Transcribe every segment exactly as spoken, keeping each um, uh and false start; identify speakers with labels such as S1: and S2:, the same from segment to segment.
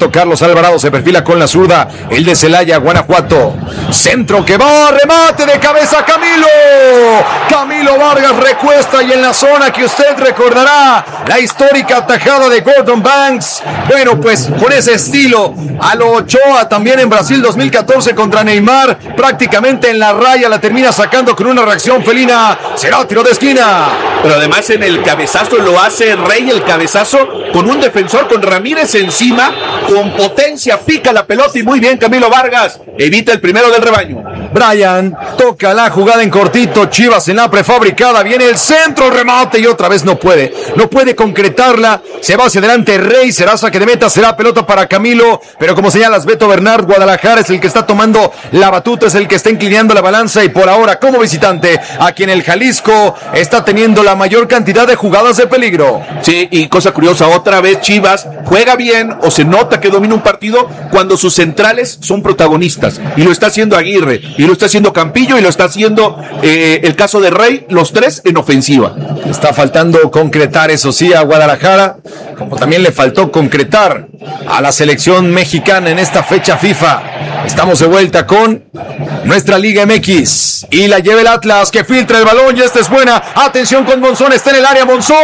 S1: Guanajuato. Carlos Alvarado se perfila con la zurda. El de Celaya, Guanajuato. Centro que va, remate de cabeza Camilo. Camilo Vargas recuesta y en la zona que usted recordará, la histórica atajada de Gordon Banks. Bueno, pues con ese estilo, a lo Ochoa también en Brasil dos mil catorce contra Neymar, prácticamente en la raya la termina sacando con una reacción felina. Será tiro de esquina.
S2: Pero además en el cabezazo lo hace Rey, el cabezazo con un defensor, con Ramírez encima, con potencia, pica la pelota y muy bien Camilo Vargas, evita el primero del rebaño.
S1: Brian toca la jugada en cortito, Chivas en la prefabricada, viene el centro, remate y otra vez no puede, no puede concretarla, se va hacia adelante Rey, será saque de meta, será pelota para Camilo, pero como señalas Beto Bernard, Guadalajara es el que está tomando la batuta, es el que está inclinando la balanza y por ahora como visitante, aquí en el Jalisco, está teniendo la mayor cantidad de jugadas de peligro.
S2: Sí, y cosa curiosa, otra vez Chivas juega bien o se nota que domina un partido cuando sus centrales son protagonistas, y lo está haciendo Aguirre, y lo está haciendo Campillo, y lo está haciendo eh, el caso de Rey, los tres en ofensiva.
S1: Está faltando concretar, eso sí, a Guadalajara, como también le faltó concretar a la selección mexicana en esta fecha FIFA. Estamos de vuelta con nuestra Liga M X y la lleva el Atlas, que filtra el balón y esta es buena. Atención con Monzón, está en el área Monzón,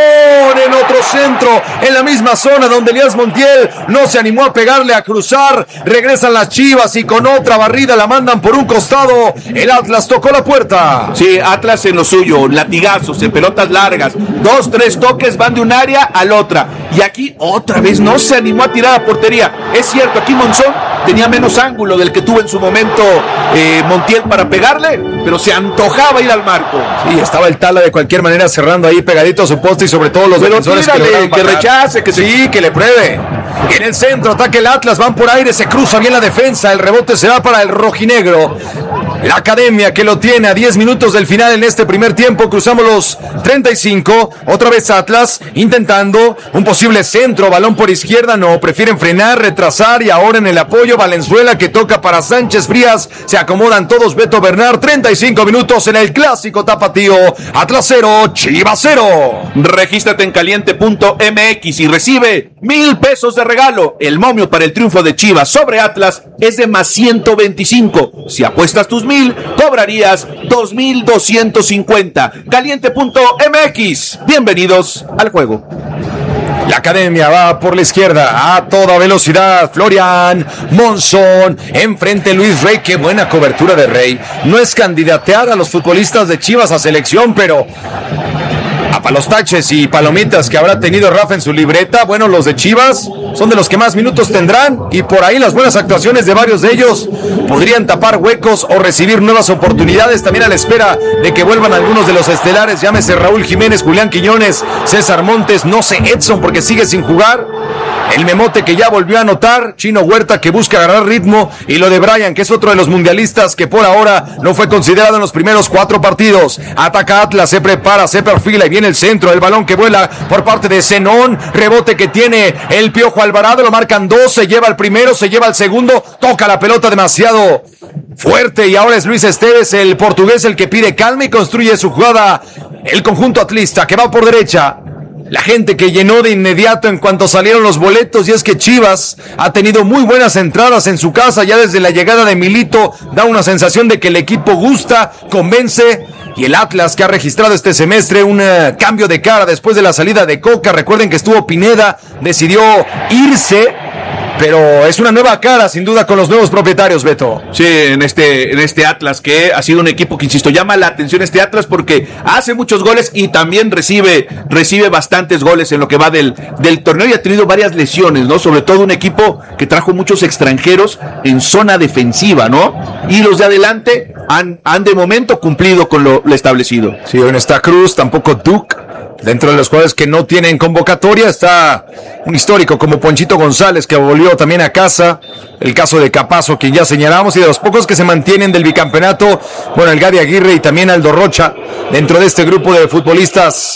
S1: en otro centro, en la misma zona donde Elías Montiel no se animó a pegarle, a cruzar. Regresan las Chivas y con otra barrida la mandan por un costado. El Atlas tocó la puerta.
S2: Sí, Atlas en lo suyo, latigazos, en pelotas largas, dos, tres toques van de un área a la otra. Y aquí otra vez no se animó a tirar a portería. Es cierto, aquí Monzón tenía menos ángulo del que tuvo en su momento eh, Montiel para pegarle, pero se antojaba ir al marco.
S1: Sí, estaba el Tala de cualquier manera cerrando ahí pegadito a su poste y sobre todo los
S2: pero
S1: defensores
S2: tírale,
S1: que,
S2: que rechace, que
S1: sí, se... que le pruebe. En el centro ataque el Atlas, van por aire, se cruza bien la defensa, el rebote será para el rojinegro. La Academia que lo tiene a diez minutos del final en este primer tiempo, cruzamos los treinta y cinco, otra vez Atlas intentando un posible centro, balón por izquierda, no, prefieren frenar, retrasar y ahora en el apoyo Valenzuela que toca para Sánchez Frías, se acomodan todos, Beto Bernard, treinta y cinco minutos en el clásico tapatío, Atlas cero, Chivas cero.
S2: Regístrate en caliente punto m x y recibe mil pesos de regalo. El momio para el triunfo de Chivas sobre Atlas es de más ciento veinticinco. Si apuestas tus mil, cobrarías dos mil doscientos cincuenta. caliente punto m x. Bienvenidos al juego.
S1: La Academia va por la izquierda a toda velocidad. Florian Monzón, enfrente Luis Rey. Qué buena cobertura de Rey. No es candidatear a los futbolistas de Chivas a selección, pero a los taches y palomitas que habrá tenido Rafa en su libreta, bueno, los de Chivas son de los que más minutos tendrán y por ahí las buenas actuaciones de varios de ellos podrían tapar huecos o recibir nuevas oportunidades, también a la espera de que vuelvan algunos de los estelares, llámese Raúl Jiménez, Julián Quiñones, César Montes, no sé, Edson porque sigue sin jugar, el Memote que ya volvió a anotar, Chino Huerta que busca agarrar ritmo y lo de Brian que es otro de los mundialistas que por ahora no fue considerado en los primeros cuatro partidos. Ataca Atlas, se prepara, se perfila y viene el centro, el balón que vuela por parte de Zenón, rebote que tiene el Piojo Alvarado, lo marcan dos, se lleva el primero, se lleva el segundo, toca la pelota demasiado fuerte y ahora es Luis Esteves, el portugués, el que pide calma y construye su jugada, el conjunto atlista que va por derecha. La gente que llenó de inmediato en cuanto salieron los boletos, y es que Chivas ha tenido muy buenas entradas en su casa, ya desde la llegada de Milito da una sensación de que el equipo gusta, convence, y el Atlas que ha registrado este semestre un uh, cambio de cara después de la salida de Coca. Recuerden que estuvo Pineda, decidió irse, pero es una nueva cara sin duda con los nuevos propietarios, Beto.
S2: Sí, en este, en este Atlas que ha sido un equipo que, insisto, llama la atención este Atlas porque hace muchos goles y también recibe, recibe bastantes goles en lo que va del, del torneo y ha tenido varias lesiones, ¿no? Sobre todo un equipo que trajo muchos extranjeros en zona defensiva, ¿no? Y los de adelante han, han de momento cumplido con lo, lo establecido.
S1: Sí, hoy no está Cruz, tampoco Duke. Dentro de los jugadores que no tienen convocatoria está un histórico como Ponchito González, que volvió también a casa. El caso de Capazo, quien ya señalamos, y de los pocos que se mantienen del bicampeonato, bueno, el Gadi Aguirre y también Aldo Rocha, dentro de este grupo de futbolistas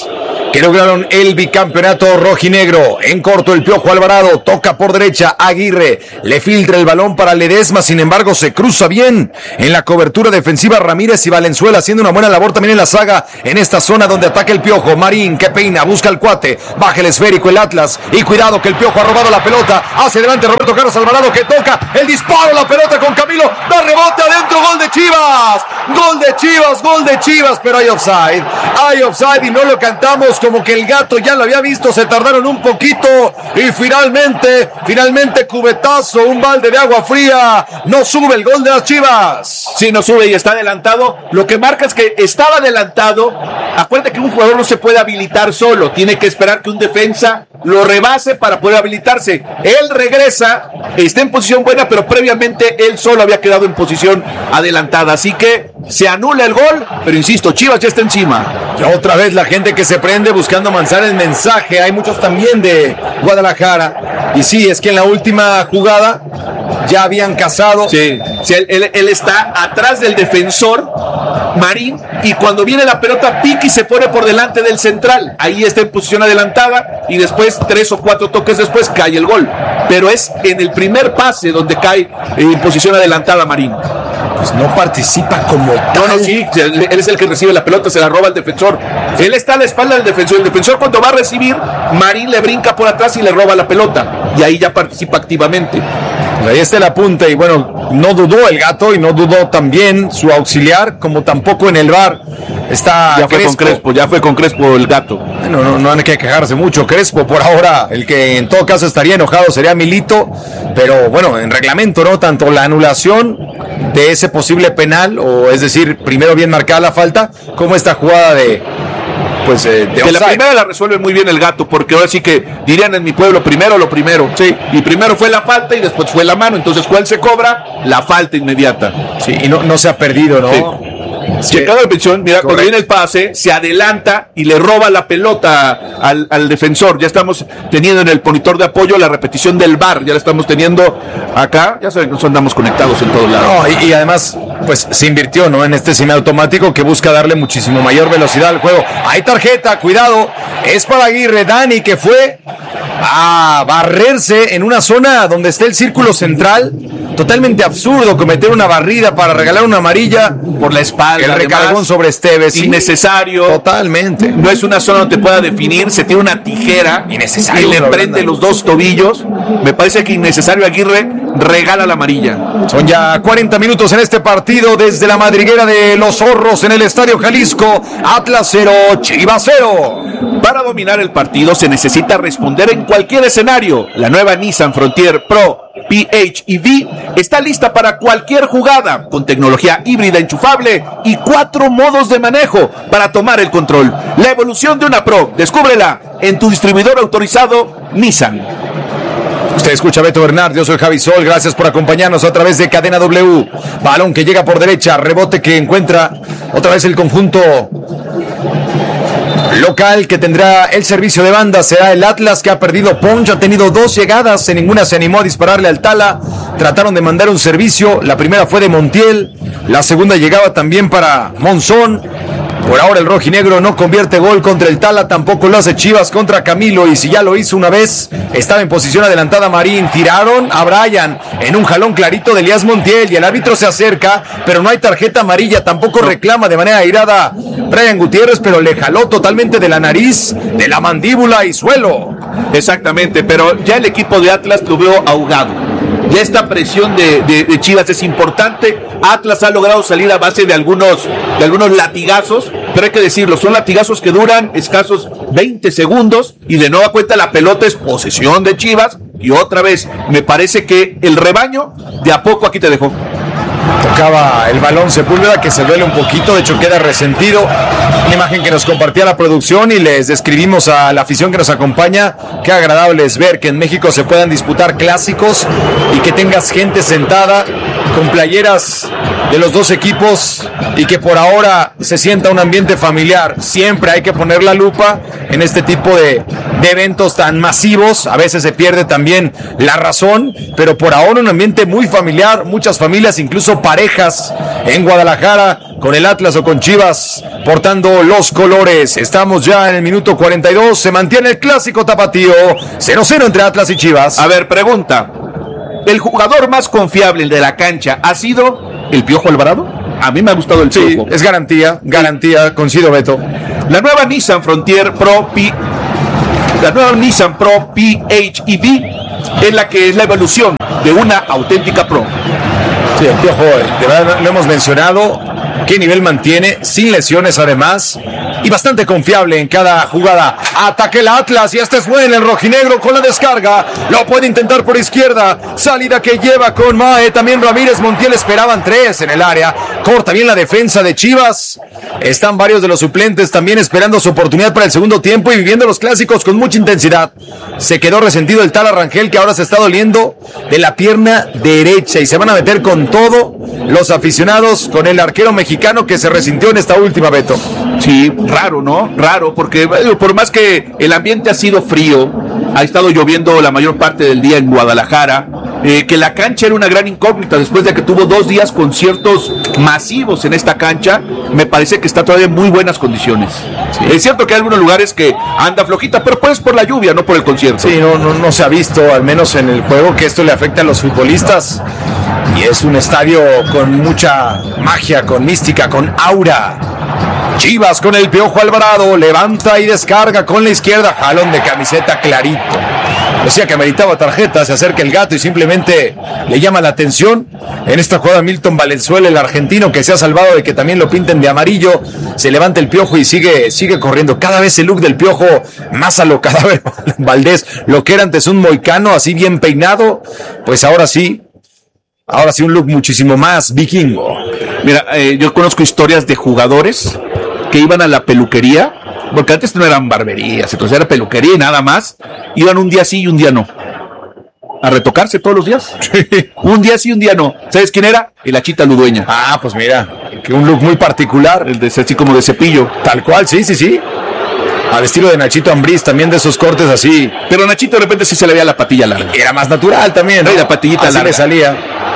S1: que lograron el bicampeonato rojinegro. En corto, el Piojo Alvarado toca por derecha, Aguirre le filtra el balón para Ledesma, sin embargo se cruza bien en la cobertura defensiva Ramírez y Valenzuela haciendo una buena labor también en la saga en esta zona donde ataca el Piojo. Marín que peina, busca el cuate, baja el esférico el Atlas y cuidado que el Piojo ha robado la pelota, hacia adelante Roberto Carlos Alvarado que toca el disparo, la pelota con Camilo, da rebote adentro, gol de Chivas, gol de Chivas, gol de Chivas, pero hay offside, hay offside y no lo cantamos como que el gato ya lo había visto, se tardaron un poquito y finalmente, finalmente cubetazo, un balde de agua fría, no sube el gol de las Chivas.
S2: Sí, no sube y está adelantado, lo que marca es que estaba adelantado. Acuérdate que un jugador no se puede habilitar solo, tiene que esperar que un defensa lo rebase para poder habilitarse. Él regresa, está en posición buena, pero previamente él solo había quedado en posición adelantada, así que se anula el gol, pero insisto, Chivas ya está encima.
S1: Y otra vez la gente que se prende buscando manzar el mensaje, hay muchos también de Guadalajara, y sí, es que en la última jugada ya habían cazado.
S2: Sí, sí él, él, él está atrás del defensor Marín y cuando viene la pelota pique y se pone por delante del central, ahí está en posición adelantada y después tres o cuatro toques después cae el gol, pero es en el primer pase donde cae en posición adelantada Marín.
S1: Pues no participa como tal.
S2: No, no, sí, él es el que recibe la pelota, se la roba al defensor. Él está a la espalda del defensor. El defensor cuando va a recibir, Marín le brinca por atrás y le roba la pelota. Y ahí ya participa activamente.
S1: Pues ahí está el apunte y bueno, no dudó el gato y no dudó también su auxiliar, como tampoco en el V A R está
S2: ya fue Crespo. con Crespo, ya fue con Crespo el gato.
S1: Bueno, no, no hay que quejarse mucho, Crespo por ahora, el que en todo caso estaría enojado sería Milito, pero bueno, en reglamento, ¿no? Tanto la anulación de ese posible penal, o es decir, primero bien marcada la falta, como esta jugada de pues eh, de
S2: que la primera la resuelve muy bien el gato, porque ahora sí que dirían en mi pueblo primero lo primero, sí, y primero fue la falta y después fue la mano, entonces ¿cuál se cobra? La falta inmediata.
S1: Sí, y no, no se ha perdido, ¿no?
S2: Sí. Checado la petición, mira, correcto. Cuando viene el pase, se adelanta y le roba la pelota al, al defensor. Ya estamos teniendo en el monitor de apoyo la repetición del V A R, ya la estamos teniendo acá, ya saben que nosotros andamos conectados en todos lados.
S1: No, y, y además, pues se invirtió, ¿no? En este semiautomático que busca darle muchísimo mayor velocidad al juego. Hay tarjeta, cuidado, es para Aguirre, Dani, que fue a barrerse en una zona donde está el círculo central. Totalmente absurdo cometer una barrida para regalar una amarilla
S2: por la espalda.
S1: El recargón sobre Esteves.
S2: Innecesario.
S1: Totalmente.
S2: No es una zona donde te pueda definir. Se tiene una tijera.
S1: Innecesario.
S2: Y le prende los dos tobillos. Me parece que innecesario. Aguirre regala la amarilla.
S1: Son ya cuarenta minutos en este partido desde la madriguera de Los Zorros en el Estadio Jalisco. Atlas cero, Chivas cero.
S2: Para dominar el partido se necesita responder en cualquier escenario. La nueva Nissan Frontier Pro P H E V está lista para cualquier jugada, con tecnología híbrida enchufable y cuatro modos de manejo para tomar el control. La evolución de una Pro, descúbrela en tu distribuidor autorizado Nissan.
S1: Usted escucha a Beto Bernard, yo soy Javi Sol, gracias por acompañarnos a través de Cadena W. Balón que llega por derecha, rebote que encuentra otra vez el conjunto local que tendrá el servicio de banda. Será el Atlas, que ha perdido punch, ha tenido dos llegadas, en ninguna se animó a dispararle al Tala. Trataron de mandar un servicio, la primera fue de Montiel, la segunda llegaba también para Monzón. Por ahora el rojinegro no convierte gol contra el Tala, tampoco lo hace Chivas contra Camilo, y si ya lo hizo una vez, estaba en posición adelantada Marín. Tiraron a Brian en un jalón clarito de Elías Montiel y el árbitro se acerca, pero no hay tarjeta amarilla, tampoco reclama de manera airada Brian Gutiérrez, pero le jaló totalmente de la nariz, de la mandíbula y suelo.
S2: Exactamente, pero ya el equipo de Atlas lo veo ahogado. Ya esta presión de, de, de Chivas es importante. Atlas ha logrado salir a base de algunos, de algunos latigazos, pero hay que decirlo, son latigazos que duran escasos veinte segundos y de nueva cuenta la pelota es posesión de Chivas. Y otra vez, me parece que el rebaño de a poco aquí te dejó.
S1: Tocaba el balón Sepúlveda, que se duele un poquito, de hecho queda resentido. Una imagen que nos compartía la producción y les describimos a la afición que nos acompaña. Qué agradable es ver que en México se puedan disputar clásicos y que tengas gente sentada con playeras de los dos equipos y que por ahora se sienta un ambiente familiar. Siempre hay que poner la lupa en este tipo de, de eventos tan masivos. A veces se pierde también la razón, pero por ahora un ambiente muy familiar, muchas familias, incluso parejas en Guadalajara con el Atlas o con Chivas portando los colores. Estamos ya en el minuto cuarenta y dos, se mantiene el clásico tapatío cero cero entre Atlas y Chivas.
S2: A ver, pregunta, ¿el jugador más confiable de la cancha ha sido el Piojo Alvarado? A mí me ha gustado el Piojo.
S1: Sí, es garantía, garantía, coincido, Beto.
S2: La nueva Nissan Frontier Pro P, la nueva Nissan Pro P H E V es la que es la evolución de una auténtica Pro.
S1: Sí, el Piojo, de verdad lo hemos mencionado. ¿Qué nivel mantiene? Sin lesiones además. Y bastante confiable en cada jugada. Ataque el Atlas y este es bueno el rojinegro con la descarga. Lo puede intentar por izquierda. Salida que lleva con Mae. También Ramírez, Montiel esperaban tres en el área. Corta bien la defensa de Chivas. Están varios de los suplentes también esperando su oportunidad para el segundo tiempo y viviendo los clásicos con mucha intensidad. Se quedó resentido el tal Rangel que ahora se está doliendo de la pierna derecha y se van a meter con todo los aficionados con el arquero mexicano que se resintió en esta última, Beto.
S2: Sí, raro, ¿no? Raro, porque por más que el ambiente ha sido frío, ha estado lloviendo la mayor parte del día en Guadalajara, eh, que la cancha era una gran incógnita después de que tuvo dos días conciertos masivos en esta cancha, me parece que está todavía en muy buenas condiciones. Sí. Es cierto que hay algunos lugares que anda flojita, pero pues por la lluvia, no por el concierto.
S1: Sí, no, no, no se ha visto, al menos en el juego, que esto le afecta a los futbolistas. Y es un estadio con mucha magia, con mística, con aura. Chivas con el Piojo Alvarado, levanta y descarga con la izquierda, jalón de camiseta clarito. Decía que ameritaba tarjeta, se acerca el gato y simplemente le llama la atención. En esta jugada Milton Valenzuela, el argentino que se ha salvado de que también lo pinten de amarillo, se levanta el Piojo y sigue, sigue corriendo. Cada vez el look del Piojo más a lo cadáver Valdés, lo que era antes un moicano así bien peinado, pues ahora sí. Ahora sí un look muchísimo más vikingo.
S2: Mira, eh, yo conozco historias de jugadores que iban a la peluquería, porque antes no eran barberías, entonces era peluquería y nada más. Iban un día sí y un día no. A retocarse todos los días. Un día sí y un día no. ¿Sabes quién era? El Achita Ludueña.
S1: Ah, pues mira, que un look muy particular.
S2: El de así como de cepillo.
S1: Tal cual, sí, sí, sí. Al estilo de Nachito Ambriz, también de esos cortes así.
S2: Pero Nachito de repente sí se le veía la patilla larga.
S1: Era más natural también, ¿no?
S2: Y la patillita
S1: así
S2: larga.
S1: le salía.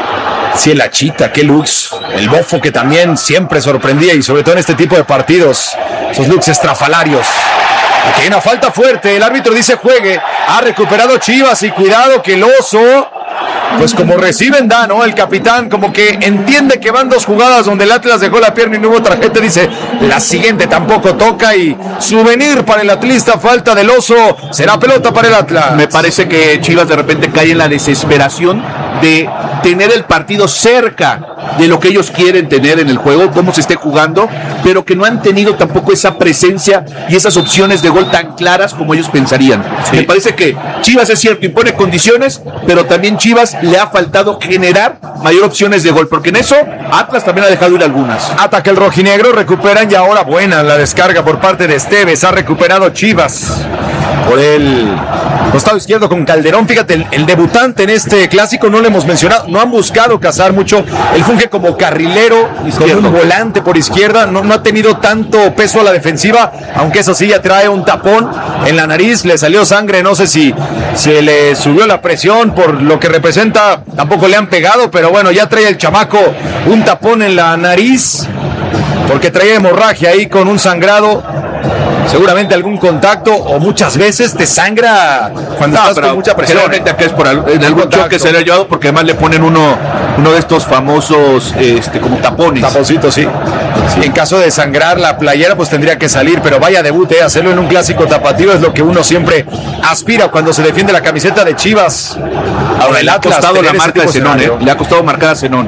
S1: Sí, el Achita, qué looks. El Bofo que también siempre sorprendía y sobre todo en este tipo de partidos. Esos looks estrafalarios. Aquí hay una falta fuerte. El árbitro dice juegue. Ha recuperado Chivas y cuidado que el Oso, pues como reciben da, ¿no? El capitán como que entiende que van dos jugadas donde el Atlas dejó la pierna y no hubo tarjeta. Dice, la siguiente tampoco toca y souvenir para el atlista. Falta del Oso. Será pelota para el Atlas.
S2: Me parece que Chivas de repente cae en la desesperación de tener el partido cerca de lo que ellos quieren tener en el juego, cómo se esté jugando, pero que no han tenido tampoco esa presencia y esas opciones de gol tan claras como ellos pensarían. Sí. Me parece que Chivas, es cierto, impone condiciones, pero también Chivas le ha faltado generar mayor opciones de gol, porque en eso Atlas también ha dejado ir algunas.
S1: Ataca el rojinegro, recuperan y ahora buena la descarga por parte de Esteves, ha recuperado Chivas por el costado izquierdo con Calderón. Fíjate, el, el debutante en este clásico no lo hemos mencionado, no han buscado cazar mucho. Él funge como carrilero, izquierdo, con un volante por izquierda, no, no ha tenido tanto peso a la defensiva, aunque eso sí ya trae un tapón en la nariz, le salió sangre, no sé si se le subió la presión por lo que representa, tampoco le han pegado, pero bueno, ya trae el chamaco un tapón en la nariz, porque traía hemorragia ahí con un sangrado. Seguramente algún contacto o muchas veces te sangra cuando no, estás con mucha presión.
S2: Generalmente acá es por al, en algún contacto. Choque se le ha llevado porque además le ponen uno, uno de estos famosos este, como tapones.
S1: Taponcitos, sí. sí. En caso de sangrar la playera pues tendría que salir, pero vaya debut, eh, hacerlo en un clásico tapatío es lo que uno siempre aspira cuando se defiende la camiseta de Chivas.
S2: Ahora le ha costado la marca de Zenón, eh, le ha costado marcar a Zenón.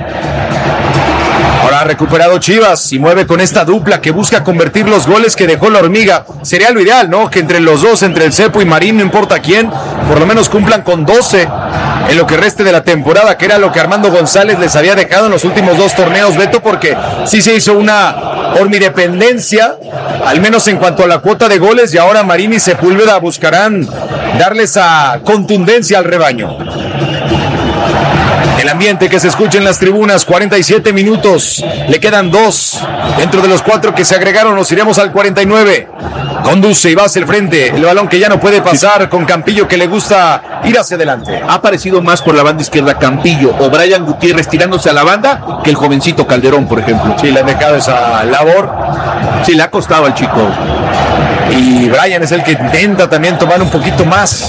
S1: Ahora ha recuperado Chivas y mueve con esta dupla que busca convertir los goles que dejó la hormiga. Sería lo ideal, ¿no? Que entre los dos, entre el Cepo y Marín, no importa quién, por lo menos cumplan con doce en lo que reste de la temporada, que era lo que Armando González les había dejado en los últimos dos torneos, Beto, porque sí se hizo una hormidependencia, al menos en cuanto a la cuota de goles, y ahora Marín y Sepúlveda buscarán darle esa contundencia al rebaño. El ambiente que se escucha en las tribunas, cuarenta y siete minutos, le quedan dos, dentro de los cuatro que se agregaron, nos iremos al cuarenta y nueve, conduce y va hacia el frente, el balón que ya no puede pasar, con Campillo que le gusta ir hacia adelante.
S2: Ha aparecido más por la banda izquierda Campillo o Brian Gutiérrez tirándose a la banda que el jovencito Calderón, por ejemplo.
S1: Sí, le han dejado esa labor.
S2: Sí, le ha costado al chico.
S1: Y Brian es el que intenta también tomar un poquito más.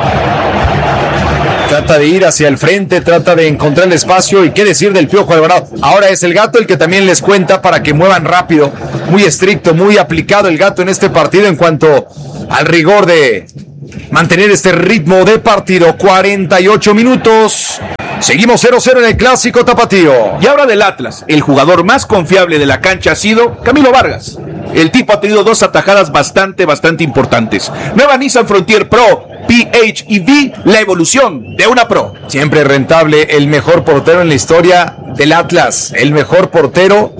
S1: Trata de ir hacia el frente, trata de encontrar el espacio. Y qué decir del Piojo Alvarado. Ahora es el Gato el que también les cuenta para que muevan rápido. Muy estricto, muy aplicado el Gato en este partido en cuanto al rigor de mantener este ritmo de partido. cuarenta y ocho minutos. Seguimos cero cero en el clásico tapatío.
S2: Y ahora del Atlas, el jugador más confiable de la cancha ha sido Camilo Vargas. El tipo ha tenido dos atajadas bastante, bastante importantes. Nueva Nissan Frontier Pro, P H E V, la evolución de una Pro.
S1: Siempre rentable, el mejor portero en la historia del Atlas. El mejor portero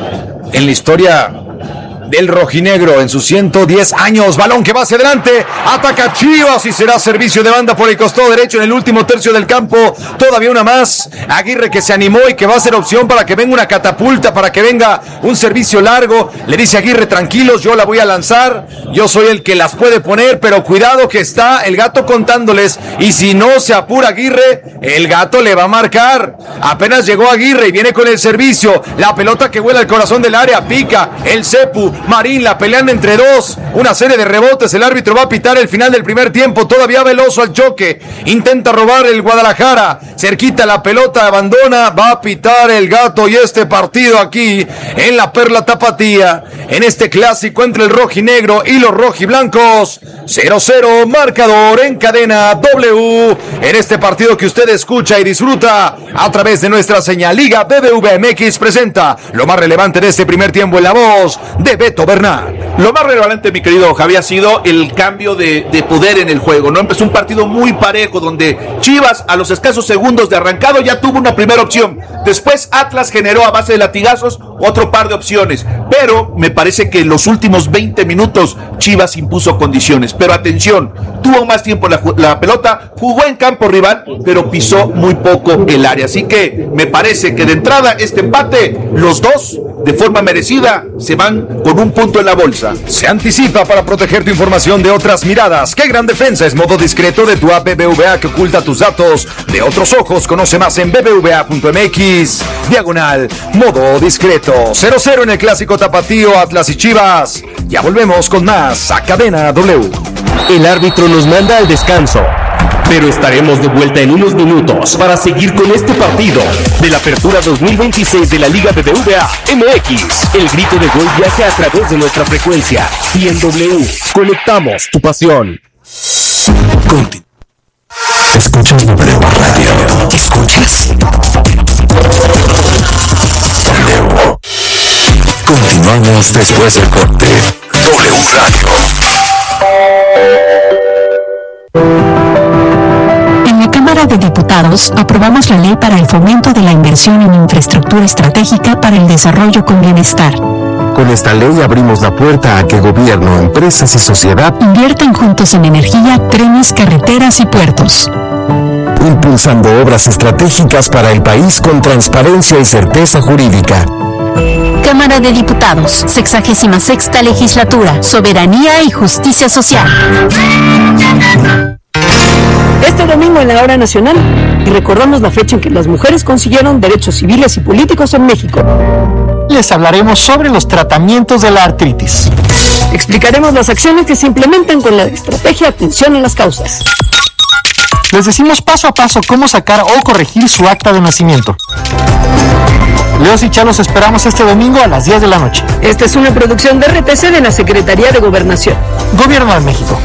S1: en la historia del rojinegro en sus ciento diez años. Balón que va hacia adelante, ataca Chivas y será servicio de banda por el costado derecho en el último tercio del campo. Todavía una más, Aguirre que se animó y que va a ser opción para que venga una catapulta, para que venga un servicio largo. Le dice Aguirre, tranquilos, yo la voy a lanzar, yo soy el que las puede poner, pero cuidado que está el Gato contándoles, y si no se apura Aguirre, el Gato le va a marcar. Apenas llegó Aguirre y viene con el servicio, la pelota que vuela al corazón del área, pica el Cepu, Marín, la pelean entre dos, una serie de rebotes, el árbitro va a pitar el final del primer tiempo, todavía Veloso al choque, intenta robar el Guadalajara, cerquita la pelota, abandona, va a pitar el Gato, y este partido aquí en la Perla Tapatía, en este clásico entre el rojinegro y los rojiblancos, cero cero, marcador en cadena W, en este partido que usted escucha y disfruta a través de nuestra señal. Liga B B V M X presenta lo más relevante de este primer tiempo en la voz de Beto Bernal.
S2: Lo más relevante, mi querido Javi, ha sido el cambio de, de poder en el juego, ¿no? Empezó un partido muy parejo, donde Chivas, a los escasos segundos de arrancado, ya tuvo una primera opción. Después Atlas generó a base de latigazos otro par de opciones. Pero me parece que en los últimos veinte minutos Chivas impuso condiciones. Pero atención, tuvo más tiempo la, la pelota, jugó en campo rival, pero pisó muy poco el área. Así que me parece que de entrada este empate, los dos, de forma merecida, se van con un punto en la bolsa.
S1: Se anticipa para proteger tu información de otras miradas. ¡Qué gran defensa! Es modo discreto de tu app B B V A que oculta tus datos de otros ojos. Conoce más en b b v a punto m x. Diagonal, modo discreto. cero cero en el clásico tapatío, Atlas y Chivas. Ya volvemos con más a Cadena W.
S3: El árbitro nos manda al descanso, pero estaremos de vuelta en unos minutos para seguir con este partido de la Apertura dos mil veintiséis de la Liga B B V A M X. El grito de gol viaja a través de nuestra frecuencia y en W conectamos tu pasión.
S4: Conti- Escuchas W Radio. Escuchas W. Continuamos después del corte. W Radio.
S5: En la Cámara de Diputados aprobamos la ley para el fomento de la inversión en infraestructura estratégica para el desarrollo con bienestar.
S4: Con esta ley abrimos la puerta a que gobierno, empresas y sociedad
S5: inviertan juntos en energía, trenes, carreteras y puertos.
S4: Impulsando obras estratégicas para el país con transparencia y certeza jurídica.
S5: Cámara de Diputados, sexagésima sexta legislatura, soberanía y justicia social.
S6: Este domingo en la Hora Nacional, y recordamos la fecha en que las mujeres consiguieron derechos civiles y políticos en México.
S7: Les hablaremos sobre los tratamientos de la artritis.
S6: Explicaremos las acciones que se implementan con la estrategia Atención a las Causas.
S7: Les decimos paso a paso cómo sacar o corregir su acta de nacimiento. Leos y Chalos esperamos este domingo a las diez de la noche.
S6: Esta es una producción de R T C de la Secretaría de Gobernación.
S7: Gobierno de México.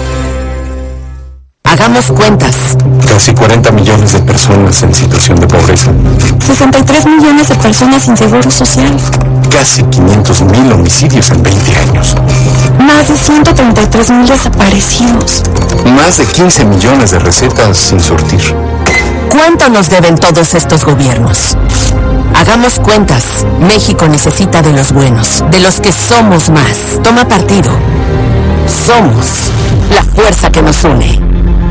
S8: Hagamos cuentas.
S4: Casi cuarenta millones de personas en situación de pobreza.
S8: sesenta y tres millones de personas sin seguro social.
S4: Casi quinientos mil homicidios en veinte años.
S8: Más de ciento treinta y tres mil desaparecidos.
S4: Más de quince millones de recetas sin surtir.
S8: ¿Cuánto nos deben todos estos gobiernos? Hagamos cuentas. México necesita de los buenos, de los que somos más. Toma partido. Somos la fuerza. fuerza que nos une.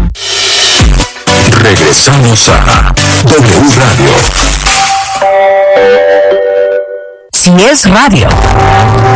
S4: Regresamos a W Radio.
S8: Si es radio,